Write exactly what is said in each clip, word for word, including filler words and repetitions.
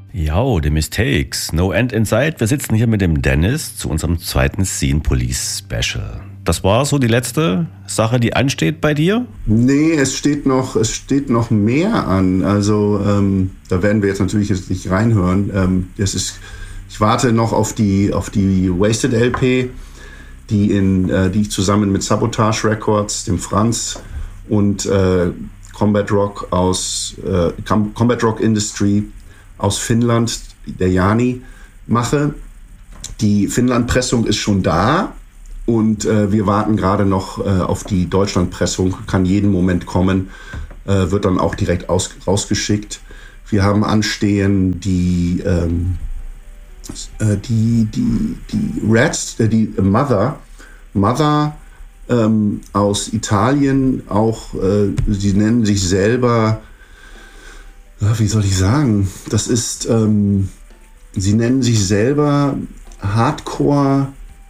Jo, The Mistakes, No End in Sight. Wir sitzen hier mit dem Dennis zu unserem zweiten Scene Police Special. Das war so die letzte Sache, die ansteht bei dir? Nee, es steht noch, es steht noch mehr an. Also ähm, da werden wir jetzt natürlich jetzt nicht reinhören. Ähm, das ist, ich warte noch auf die, auf die Wasted L P, die, in, äh, die ich zusammen mit Sabotage Records, dem Franz und äh, Combat Rock aus äh, Combat Rock Industry aus Finnland, der Jani, mache. Die Finnland-Pressung ist schon da und äh, wir warten gerade noch äh, auf die Deutschland-Pressung, kann jeden Moment kommen, äh, wird dann auch direkt aus, rausgeschickt. Wir haben anstehen die, ähm, äh, die, die, die Rats, äh, die Mother, Mother ähm, aus Italien, auch, äh, sie nennen sich selber, wie soll ich sagen, das ist, ähm, sie nennen sich selber Hardcore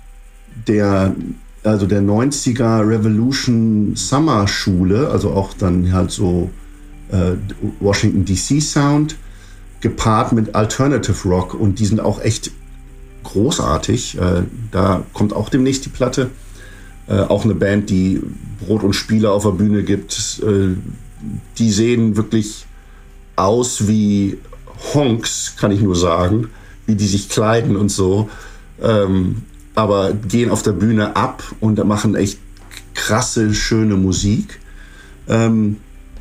der, also der neunziger Revolution Summer Schule, also auch dann halt so äh, Washington D C Sound, gepaart mit Alternative Rock, und die sind auch echt großartig. Äh, da kommt auch demnächst die Platte. Äh, auch eine Band, die Brot und Spiele auf der Bühne gibt. Äh, die sehen wirklich aus wie Honks, kann ich nur sagen, wie die sich kleiden und so, ähm, aber gehen auf der Bühne ab und machen echt krasse, schöne Musik. Ähm,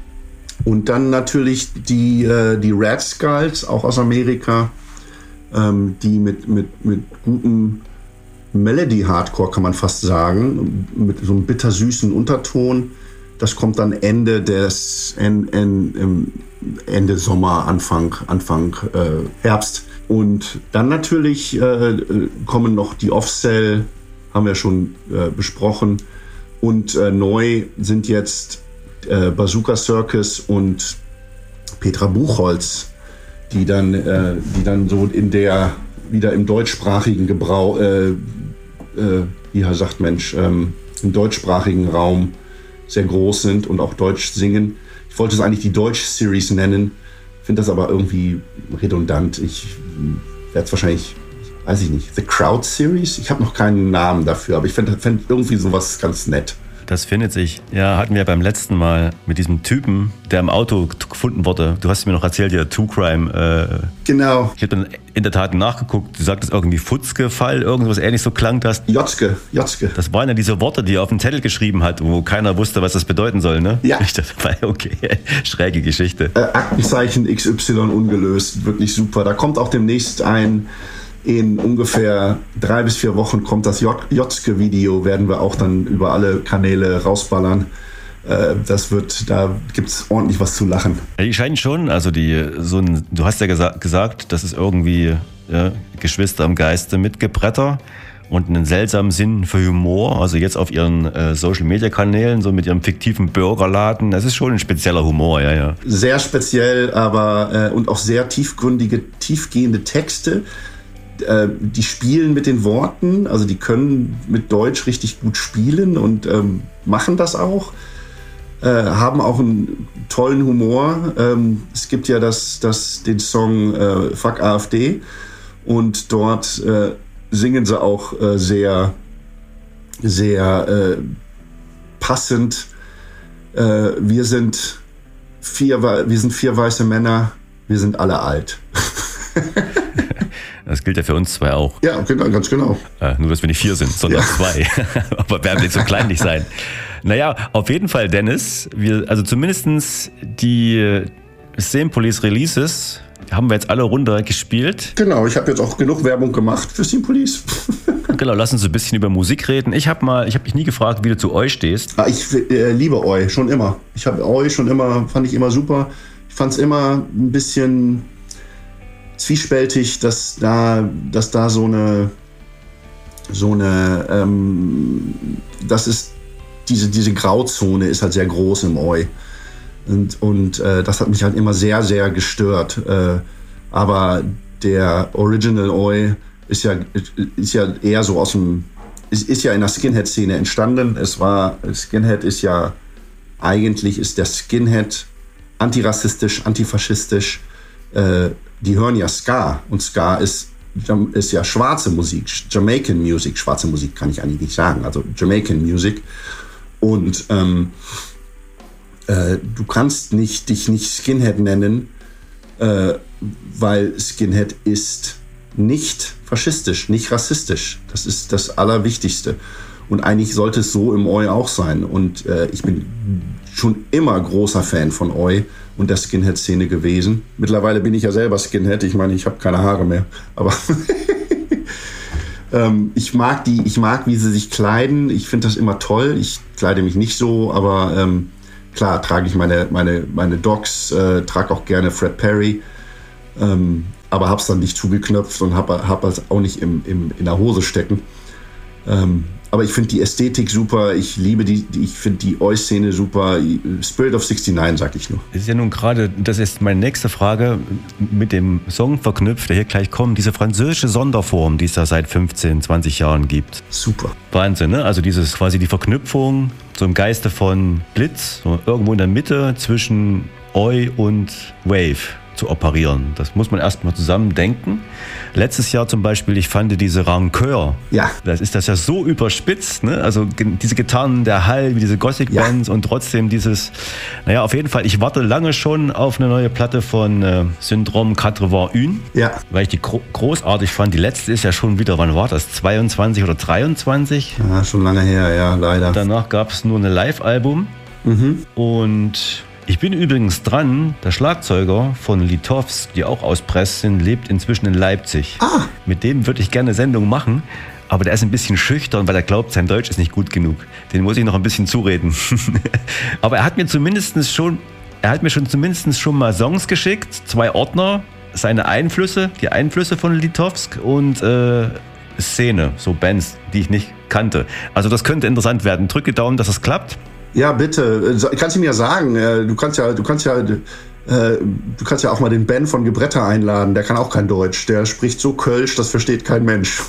und dann natürlich die, äh, die Rat Skulls, auch aus Amerika, ähm, die mit, mit, mit gutem Melody-Hardcore, kann man fast sagen, mit so einem bittersüßen Unterton. Das kommt dann Ende des en, en, Ende Sommer, Anfang, Anfang äh, Herbst. Und dann natürlich äh, kommen noch die Off-Cell, haben wir schon äh, besprochen. Und äh, neu sind jetzt äh, Bazooka Circus und Petra Buchholz, die dann, äh, die dann so in der, wieder im deutschsprachigen Gebrauch, äh, äh, wie sagt Mensch, ähm, im deutschsprachigen Raum sehr groß sind und auch Deutsch singen. Ich wollte es eigentlich die Deutsch-Series nennen, finde das aber irgendwie redundant. Ich werde es wahrscheinlich, weiß ich nicht, The Crowd Series? Ich habe noch keinen Namen dafür, aber ich fände fänd irgendwie sowas ganz nett. Das findet sich. Ja, hatten wir beim letzten Mal mit diesem Typen, der im Auto gefunden wurde. Du hast mir noch erzählt, ja, Two Crime. Äh, genau. Ich habe dann in der Tat nachgeguckt. Du sagtest irgendwie Futzke-Fall, irgendwas ähnlich so klang das. Jotzke, Jotzke. Das waren ja diese Worte, die er auf den Zettel geschrieben hat, wo keiner wusste, was das bedeuten soll, ne? Ja. Ich dachte, okay, schräge Geschichte. Äh, Aktenzeichen X Y ungelöst, wirklich super. Da kommt auch demnächst ein, in ungefähr drei bis vier Wochen kommt das Jotzke-Video, werden wir auch dann über alle Kanäle rausballern. Äh, das wird, da gibt's ordentlich was zu lachen. Die scheinen schon, also die, so ein, du hast ja gesa- gesagt, das ist irgendwie ja, Geschwister im Geiste mit Gebretter und einen seltsamen Sinn für Humor. Also jetzt auf ihren äh, Social-Media-Kanälen, so mit ihrem fiktiven Burgerladen, das ist schon ein spezieller Humor, ja, ja. Sehr speziell, aber äh, und auch sehr tiefgründige, tiefgehende Texte. Die spielen mit den Worten, also die können mit Deutsch richtig gut spielen und ähm, machen das auch, äh, haben auch einen tollen Humor. Ähm, es gibt ja das, das, den Song äh, Fuck AfD und dort äh, singen sie auch äh, sehr, sehr äh, passend. Äh, wir sind vier, wir sind vier weiße Männer, wir sind alle alt. Das gilt ja für uns zwei auch. Ja, genau, ganz genau. Äh, nur, dass wir nicht vier sind, sondern ja. zwei. Aber werden wir so klein nicht sein. Naja, auf jeden Fall, Dennis, wir, also zumindest die Scene Police Releases haben wir jetzt alle runter gespielt. Genau, ich habe jetzt auch genug Werbung gemacht für Scene Police. Genau, lass uns ein bisschen über Musik reden. Ich habe mal, ich habe dich nie gefragt, wie du zu euch stehst. Ah, ich äh, liebe euch, schon immer. Ich habe euch schon immer, fand ich immer super. Ich fand es immer ein bisschen zwiespältig, dass da, dass da so eine, so eine, ähm, das ist, diese, diese Grauzone ist halt sehr groß im Oi. Und, und äh, das hat mich halt immer sehr, sehr gestört. Äh, aber der Original Oi ist ja, ist ja eher so aus dem, ist, ist ja in der Skinhead-Szene entstanden. Es war, Skinhead ist ja, eigentlich ist der Skinhead antirassistisch, antifaschistisch, äh, die hören ja Ska und Ska ist, ist ja schwarze Musik, Jamaican Music. Schwarze Musik kann ich eigentlich nicht sagen, also Jamaican Music. Und ähm, äh, du kannst nicht, dich nicht Skinhead nennen, äh, weil Skinhead ist nicht faschistisch, nicht rassistisch. Das ist das Allerwichtigste. Und eigentlich sollte es so im Oi auch sein. Und äh, ich bin schon immer großer Fan von Oi und der Skinhead-Szene gewesen. Mittlerweile bin ich ja selber Skinhead. Ich meine, ich habe keine Haare mehr. Aber ähm, ich mag die, ich mag, wie sie sich kleiden. Ich finde das immer toll. Ich kleide mich nicht so, aber ähm, klar trage ich meine, meine, meine Docs, äh, trage auch gerne Fred Perry. Ähm, aber hab's dann nicht zugeknöpft und hab, hab es auch nicht im, im, in der Hose stecken. Ähm, aber ich finde die Ästhetik super, ich liebe die, die ich finde die Oi-Szene super. Spirit of sixty-nine, sag ich nur. Das ist ja nun gerade, das ist meine nächste Frage, mit dem Song verknüpft, der hier gleich kommt, diese französische Sonderform, die es da seit fünfzehn, zwanzig Jahren gibt. Super. Wahnsinn, ne? Also dieses quasi die Verknüpfung, so im Geiste von Blitz, so irgendwo in der Mitte zwischen Oi und Wave zu operieren. Das muss man erstmal zusammen denken. Letztes Jahr zum Beispiel, ich fand diese Rancœur, ja. das ist das ja so überspitzt, ne? Also diese Gitarren, der Hall, wie diese Gothic-Bands ja. Und trotzdem dieses, naja, auf jeden Fall, ich warte lange schon auf eine neue Platte von äh, Syndrome quatre-vingt une, ja. Weil ich die gro- großartig fand. Die letzte ist ja schon wieder, wann war das? zweiundzwanzig oder dreiundzwanzig? Ja, schon lange her, ja, leider. Danach gab es nur ein Live-Album mhm. Und ich bin übrigens dran, der Schlagzeuger von Litovsk, die auch aus Brest sind, lebt inzwischen in Leipzig. Ah. Mit dem würde ich gerne eine Sendung machen, aber der ist ein bisschen schüchtern, weil er glaubt, sein Deutsch ist nicht gut genug. Den muss ich noch ein bisschen zureden. Aber er hat mir zumindest schon, er hat mir schon zumindest schon mal Songs geschickt, zwei Ordner, seine Einflüsse, die Einflüsse von Litovsk und äh, Szene, so Bands, die ich nicht kannte. Also das könnte interessant werden. Drücke Daumen, dass es klappt. Ja, bitte. Kannst du mir sagen, du kannst ja, du kannst ja, du kannst ja auch mal den Ben von Gebretter einladen. Der kann auch kein Deutsch. Der spricht so Kölsch, das versteht kein Mensch.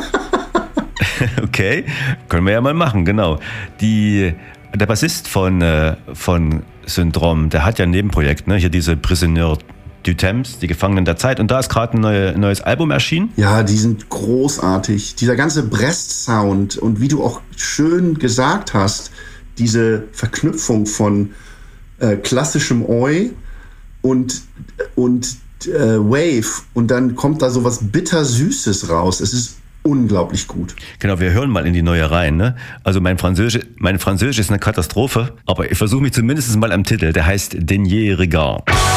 Okay, können wir ja mal machen, genau. Die, der Bassist von, von Syndrome, der hat ja ein Nebenprojekt, ne? Hier diese Prisonnier du Temps, die Gefangenen der Zeit. Und da ist gerade ein neue, neues Album erschienen. Ja, die sind großartig. Dieser ganze Brest-Sound und wie du auch schön gesagt hast, diese Verknüpfung von äh, klassischem Oi und, und äh, Wave und dann kommt da so was Bittersüßes raus. Es ist unglaublich gut. Genau, wir hören mal in die neue rein. Ne? Also mein Französisch, mein Französisch ist eine Katastrophe, aber ich versuche mich zumindest mal am Titel. Der heißt Dernier Regard.